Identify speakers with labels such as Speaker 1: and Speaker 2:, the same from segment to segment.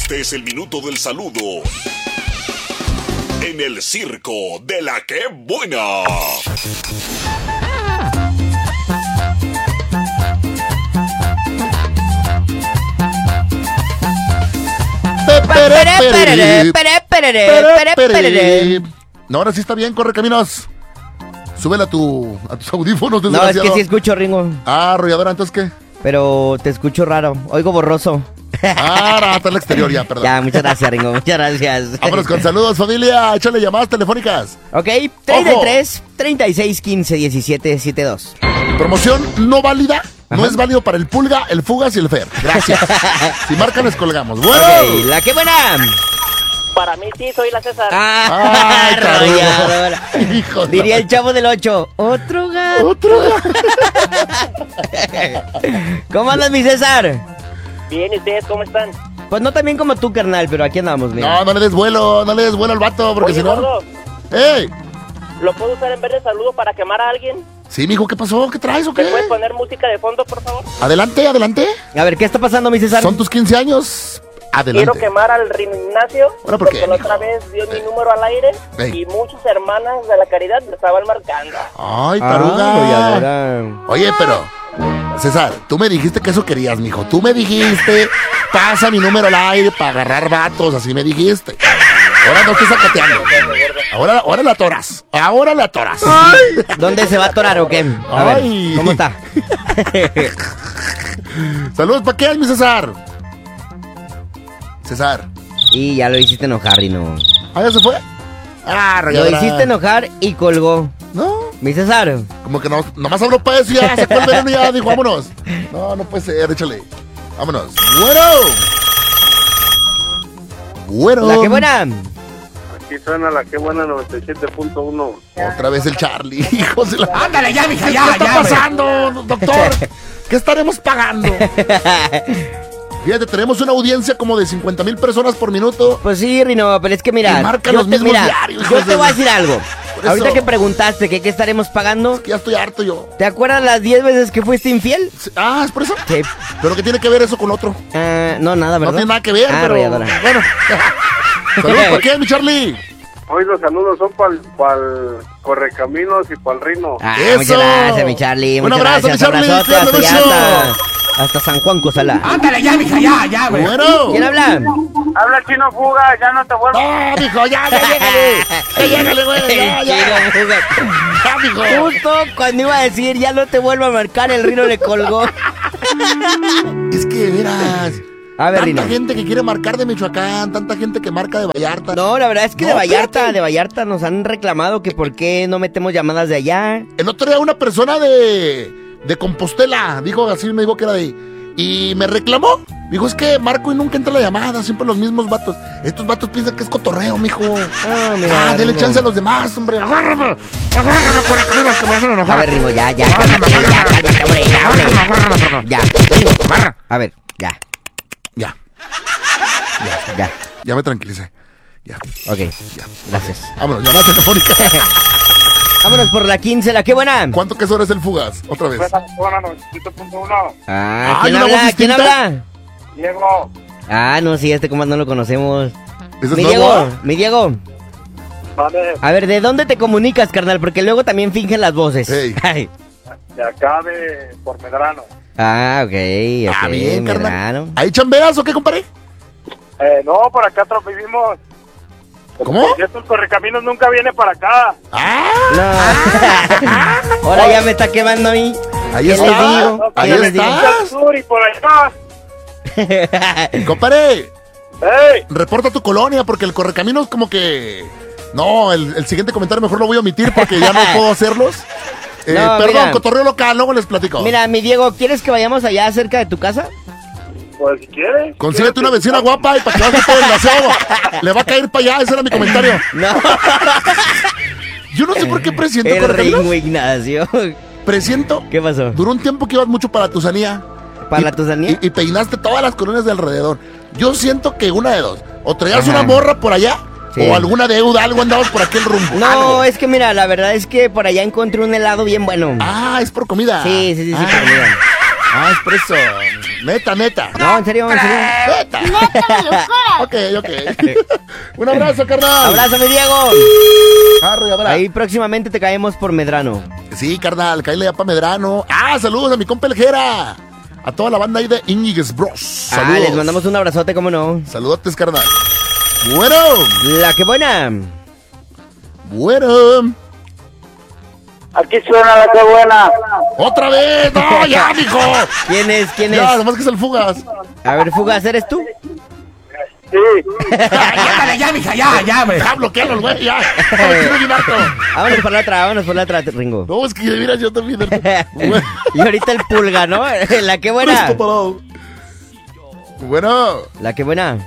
Speaker 1: Este es el minuto del saludo en el circo de la que buena.
Speaker 2: No, ahora sí está bien, corre caminos. Súbela a tus audífonos,
Speaker 3: No,
Speaker 2: desgraciado.
Speaker 3: es que sí escucho, Ringo.
Speaker 2: Ah, arrolladora, ¿entonces qué?
Speaker 3: Pero te escucho raro, oigo borroso.
Speaker 2: Ah, está en el exterior ya, perdón.
Speaker 3: Ya, muchas gracias, Ringo, muchas gracias.
Speaker 2: Vámonos con saludos, familia. Échale llamadas telefónicas.
Speaker 3: Ok, 33 36 15 17 72.
Speaker 2: Promoción no válida. No es válido para el Pulga, el Fugas y el Fer. Gracias. Si marcan, les colgamos. Bueno.
Speaker 3: Ok, la que buena.
Speaker 4: Para mí sí, soy la César.
Speaker 2: Ay,
Speaker 3: Arrolladora.
Speaker 2: Hijo de
Speaker 3: Diría el Chavo del 8. Otro gato.
Speaker 2: Otro gato.
Speaker 3: ¿Cómo andas, mi César?
Speaker 4: Bien, ¿y ustedes cómo están?
Speaker 3: Pues no tan bien como tú, carnal, pero aquí andamos, mira.
Speaker 2: No le des vuelo, no le des vuelo al vato, porque
Speaker 4: Oye,
Speaker 2: si no...
Speaker 4: gordo,
Speaker 2: ¡Ey!
Speaker 4: ¿lo puedo usar en vez de saludo para quemar a alguien?
Speaker 2: Sí, mijo, ¿qué pasó? ¿Qué traes o
Speaker 4: ¿Me
Speaker 2: qué?
Speaker 4: puedes poner música de fondo, por favor?
Speaker 2: Adelante, adelante.
Speaker 3: A ver, ¿qué está pasando, mi César?
Speaker 2: Son tus 15 años. Adelante.
Speaker 4: Quiero quemar al Rino Ignacio,
Speaker 2: ¿Ahora por qué?
Speaker 4: porque la otra vez dio mi número al aire
Speaker 2: Ey.
Speaker 4: y muchas hermanas de la caridad me estaban marcando.
Speaker 2: Ay, taruga.
Speaker 3: Arrolladora.
Speaker 2: Oye, pero... César, tú me dijiste que eso querías, mijo. Tú me dijiste, pasa mi número al aire para agarrar vatos, así me dijiste. Ahora no estoy sacateando. Ahora la atoras. Ahora la atoras.
Speaker 3: ¿Dónde se va a atorar o qué? A ver,
Speaker 2: Ay.
Speaker 3: ¿cómo está?
Speaker 2: Saludos, ¿para qué, mi César? César.
Speaker 3: Y ya lo hiciste enojar, Rino.
Speaker 2: ¿Ah, ya se fue? Ah,
Speaker 3: Lo
Speaker 2: regadera.
Speaker 3: hiciste enojar y colgó.
Speaker 2: No,
Speaker 3: Mi César.
Speaker 2: como que no, nomás habló para eso y ya sacó el veneno y ya dijo, vámonos. No puede ser, échale. Vámonos. Bueno.
Speaker 3: La que buena.
Speaker 5: Aquí suena la que buena 97.1.
Speaker 2: Otra vez el Charlie, hijos de la...
Speaker 6: Ándale ya, mija,
Speaker 2: ¿Qué
Speaker 6: ya,
Speaker 2: está
Speaker 6: ya,
Speaker 2: pasando, doctor? ¿Qué estaremos pagando? Fíjate, tenemos una audiencia como de 50,000 personas por minuto.
Speaker 3: Pues sí, Rino, pero es que mira,
Speaker 2: Y marcan los mismos diarios,
Speaker 3: yo
Speaker 2: hijos
Speaker 3: te
Speaker 2: de-
Speaker 3: voy a decir algo.
Speaker 2: Por eso.
Speaker 3: Ahorita que preguntaste que qué estaremos pagando,
Speaker 2: Que ya estoy harto yo.
Speaker 3: ¿te acuerdas las 10 veces que fuiste infiel?
Speaker 2: Ah, ¿es por eso?
Speaker 3: Sí.
Speaker 2: ¿Pero qué tiene que ver eso con otro?
Speaker 3: No, nada, ¿verdad?
Speaker 2: No tiene nada que ver, pero...
Speaker 3: Arrolladora.
Speaker 2: Bueno. Saludos, ¿para qué, mi Charlie?
Speaker 5: Hoy los saludos son para el Correcaminos y para el Rino.
Speaker 2: ¡Eso!
Speaker 3: Muchas gracias, mi Charlie.
Speaker 2: Un
Speaker 3: Muchas
Speaker 2: abrazo,
Speaker 3: gracias.
Speaker 2: mi Charlie,
Speaker 3: Abrazote
Speaker 2: cuídate
Speaker 3: hasta allá,
Speaker 2: mucho.
Speaker 3: hasta San Juan Cosala.
Speaker 6: Ándale ya, mija, ya, güey.
Speaker 2: Bueno.
Speaker 3: ¿Quién habla?
Speaker 5: Habla el Chino Fuga, ya no te vuelvo.
Speaker 2: ¡Ah, mijo, ya llégale! ¡Ya llégale, güey! ¡Ya, ya! ¡Ya, mijo!
Speaker 3: Justo cuando iba a decir ya no te vuelvo a marcar, el Rino le colgó.
Speaker 2: Es que, verás...
Speaker 3: A ver,
Speaker 2: tanta
Speaker 3: Rino.
Speaker 2: gente que quiere marcar de Michoacán, tanta gente que marca de Vallarta.
Speaker 3: No, la verdad es que
Speaker 2: No,
Speaker 3: de Vallarta,
Speaker 2: fíjate.
Speaker 3: de Vallarta nos han reclamado que por qué no metemos llamadas de allá.
Speaker 2: El otro día una persona de Compostela, dijo así, me dijo que era de... Y me reclamó. Dijo, es que marco y nunca entra la llamada, siempre los mismos vatos. Estos vatos piensan que es cotorreo, mijo.
Speaker 3: Mira,
Speaker 2: Dele
Speaker 3: Rino.
Speaker 2: chance a los demás, hombre. Agárrame por aquí, que me hacen enojar.
Speaker 3: A ver, Rino, ya. Ya. A ver, ya.
Speaker 2: Ya me tranquilicé. Ya.
Speaker 3: Ok,
Speaker 2: Ya.
Speaker 3: gracias.
Speaker 2: Vámonos, llamada telefónica.
Speaker 3: Vámonos por la 15, la que buena.
Speaker 2: ¿Cuánto que es el fugaz? Otra vez.
Speaker 5: Buena 97.1.
Speaker 3: Ah,
Speaker 2: ¿hay
Speaker 3: ¿quién
Speaker 2: una voz
Speaker 3: habla? ¿Quién
Speaker 2: distinta?
Speaker 3: habla?
Speaker 5: Diego.
Speaker 3: Ah, no, sí, este comando no lo conocemos.
Speaker 2: ¿Ese es
Speaker 3: Mi
Speaker 2: nuevo,
Speaker 3: Diego,
Speaker 2: ah?
Speaker 3: mi Diego.
Speaker 5: Vale,
Speaker 3: A ver, ¿de dónde te comunicas, carnal? Porque luego también fingen las voces.
Speaker 2: Ey.
Speaker 3: Ay.
Speaker 5: de acá por Medrano.
Speaker 3: Ah, ok,
Speaker 2: Ah, bien, carnal.
Speaker 3: Medrano.
Speaker 2: ¿Ahí chambeas o qué, compadre?
Speaker 5: No, por acá atrás vivimos.
Speaker 2: ¿Cómo?
Speaker 5: Y estos Correcaminos nunca vienen para acá.
Speaker 2: ¡Ah!
Speaker 3: No. Ahora ya me está quemando a mí.
Speaker 2: Ahí
Speaker 3: ¿Qué les
Speaker 2: está.
Speaker 3: digo?
Speaker 2: Ahí
Speaker 3: ¿Qué les digo?
Speaker 2: estás.
Speaker 5: Sur y por allá.
Speaker 2: Compadre,
Speaker 5: ¡Ey!
Speaker 2: reporta tu colonia porque el correcaminos como que... No, el siguiente comentario mejor lo voy a omitir porque ya no puedo hacerlos.
Speaker 3: No,
Speaker 2: Perdón,
Speaker 3: mira.
Speaker 2: cotorreo local, luego les platico.
Speaker 3: Mira, mi Diego, ¿quieres que vayamos allá cerca de tu casa?
Speaker 5: Pues si quieres.
Speaker 2: Consíguete una vecina guapa y para que baje todo el deseo. Le va a caer para allá, ese era mi comentario.
Speaker 3: No.
Speaker 2: Yo no sé por qué presiento,
Speaker 3: El
Speaker 2: correcaminos.
Speaker 3: Ringo Ignacio.
Speaker 2: Presiento.
Speaker 3: ¿Qué pasó?
Speaker 2: Duró un tiempo que ibas mucho para Tusanía.
Speaker 3: ¿Para
Speaker 2: Y-
Speaker 3: la Tusanía?
Speaker 2: Y peinaste todas las colonias de alrededor. Yo siento que una de dos. O traías
Speaker 3: Ajá.
Speaker 2: una morra por allá,
Speaker 3: Sí.
Speaker 2: o alguna deuda, algo andabas por aquel rumbo.
Speaker 3: No,
Speaker 2: algo.
Speaker 3: es que mira, la verdad es que por allá encontré un helado bien bueno.
Speaker 2: Ah, es por comida.
Speaker 3: Sí, sí,
Speaker 2: Ah.
Speaker 3: por comida.
Speaker 2: Ah, es por eso. Neta.
Speaker 3: No, en serio, en serio.
Speaker 2: Neta.
Speaker 7: ¡Neta, me lo juro!
Speaker 2: Ok. Un abrazo, carnal.
Speaker 3: Abrazo, mi Diego.
Speaker 2: Arre, abra.
Speaker 3: Ahí próximamente te caemos por Medrano.
Speaker 2: Sí, carnal, cállale ya pa' Medrano. Saludos a mi compa El Jera. A toda la banda ahí de Íñiguez Bros. Saludos.
Speaker 3: Les mandamos un abrazote, ¿cómo no?
Speaker 2: Saludotes, carnal. Bueno.
Speaker 3: La que buena.
Speaker 2: Bueno.
Speaker 4: Aquí suena la que buena.
Speaker 2: ¡Otra vez! ¡No, ya, mijo!
Speaker 3: ¿Quién es?
Speaker 2: Ya, nomás que es el Fugas.
Speaker 3: A ver, Fugas, ¿eres tú?
Speaker 4: Sí.
Speaker 6: Llámale ya, mija, ya, güey.
Speaker 2: Ya, bloquealo, el güey, ya. Quiero bien harto.
Speaker 3: Vámonos por la otra, Ringo.
Speaker 2: No, es que mira, yo también.
Speaker 3: Y ahorita el pulga, ¿no? La que buena.
Speaker 2: Presto parado. Bueno.
Speaker 3: La que buena.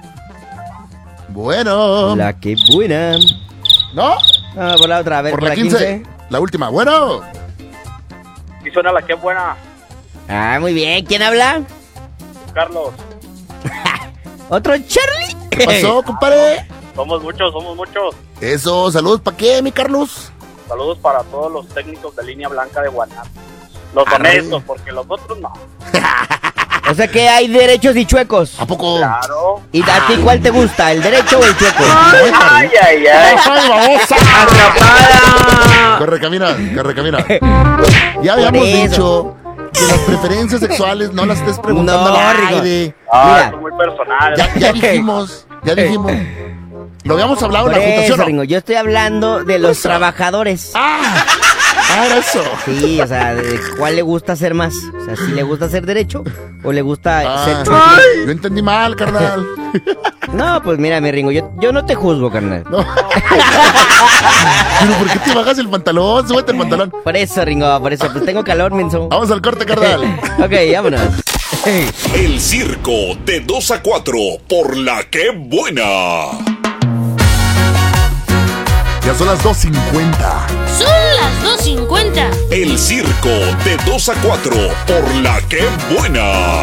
Speaker 2: Bueno.
Speaker 3: La que buena.
Speaker 2: ¿No?
Speaker 3: Por la otra, a ver,
Speaker 2: Por la 15. La última. Bueno.
Speaker 4: Aquí suena la que buena.
Speaker 3: Muy bien. ¿Quién habla?
Speaker 4: Carlos.
Speaker 3: ¿Otro Charlie?
Speaker 2: ¿Qué pasó, compadre?
Speaker 4: Somos muchos.
Speaker 2: Eso, saludos. ¿Para qué, mi Carlos?
Speaker 4: Saludos para todos los técnicos de línea blanca de Guanajuato. Los
Speaker 2: Arre.
Speaker 4: honestos, porque los otros no.
Speaker 3: O sea que hay derechos y chuecos.
Speaker 2: ¿A poco?
Speaker 4: Claro.
Speaker 3: ¿Y a ti cuál te gusta, el derecho o el chueco?
Speaker 4: Ay.
Speaker 2: ¡Ay, babosa! Corre, camina. Ya habíamos
Speaker 3: Por eso.
Speaker 2: dicho que las preferencias sexuales no las estés preguntando
Speaker 3: No,
Speaker 2: al
Speaker 3: Rigo.
Speaker 2: aire.
Speaker 3: Mira.
Speaker 4: Son muy personales.
Speaker 2: Ya dijimos. Lo habíamos hablado en
Speaker 3: Por
Speaker 2: la
Speaker 3: eso,
Speaker 2: juntación, ¿no?
Speaker 3: Ringo, yo estoy hablando de los
Speaker 2: Eso.
Speaker 3: trabajadores.
Speaker 2: Era eso.
Speaker 3: Sí, o sea, ¿de cuál le gusta hacer más? O sea, si le gusta hacer derecho o le gusta ser chueco.
Speaker 2: Yo entendí mal, carnal.
Speaker 3: No, pues mira, mi Ringo, yo no te juzgo, carnal.
Speaker 2: No. Pero ¿por qué te bajas el pantalón? Súbete el pantalón.
Speaker 3: Por eso, Ringo, pues tengo calor, menso.
Speaker 2: Vamos al corte, carnal.
Speaker 3: Ok, vámonos.
Speaker 1: El circo de 2 a 4 por la que buena.
Speaker 2: Ya son las 2:50.
Speaker 7: Son las 2:50.
Speaker 1: El circo de 2 a 4 por la que buena.